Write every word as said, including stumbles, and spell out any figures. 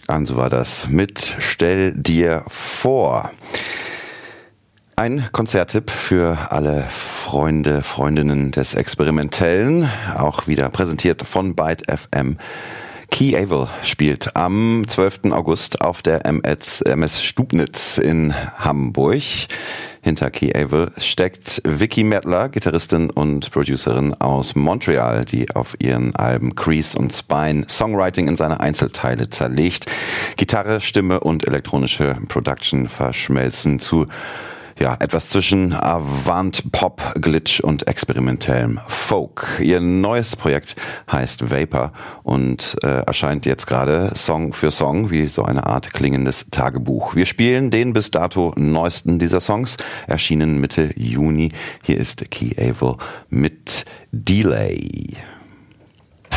Also war das mit Stell dir vor. Ein Konzerttipp für alle Freunde, Freundinnen des Experimentellen, auch wieder präsentiert von Byte F M. Key Able spielt am zwölften August auf der M S Stubnitz in Hamburg. Hinter Key Able steckt Vicky Mettler, Gitarristin und Producerin aus Montreal, die auf ihren Alben Crease und Spine Songwriting in seine Einzelteile zerlegt. Gitarre, Stimme und elektronische Production verschmelzen zu Ja, etwas zwischen Avant, Pop, Glitch und experimentellem Folk. Ihr neues Projekt heißt Vapor und äh, erscheint jetzt gerade Song für Song wie so eine Art klingendes Tagebuch. Wir spielen den bis dato neuesten dieser Songs, erschienen Mitte Juni. Hier ist Key Able mit Delay.